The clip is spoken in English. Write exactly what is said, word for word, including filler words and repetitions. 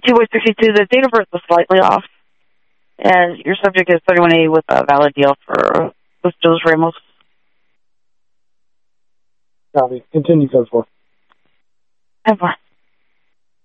two boy sixty-two, the date of birth was slightly off. And your subject is thirty-one A with a valid deal for Bustos Ramos. Copy. Continue, code four. Have fun.